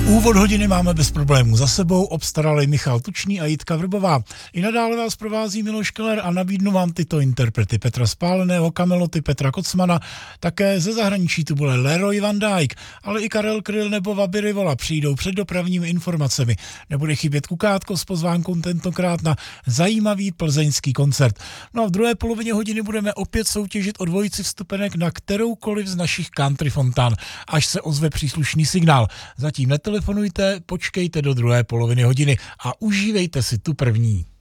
Úvod hodiny máme bez problémů za sebou, obstarali Michal Tučný a Jitka Vrbová. I nadále vás provází Miloš Keller a nabídnu vám tyto interprety: Petra Spáleného, Kameloty, Petra Kocmana, také ze zahraničí tu bude Leroy Van Dijk, ale i Karel Kryl nebo Vaby Rivola přijdou před dopravními informacemi. Nebude chybět Kukátko s pozvánkou tentokrát na zajímavý plzeňský koncert. No a v druhé polovině hodiny budeme opět soutěžit o dvojici vstupenek na kteroukoliv z našich country fontán, až se ozve příslušný signál. Zatím netelefonujte, počkejte do druhé poloviny hodiny a užívejte si tu první.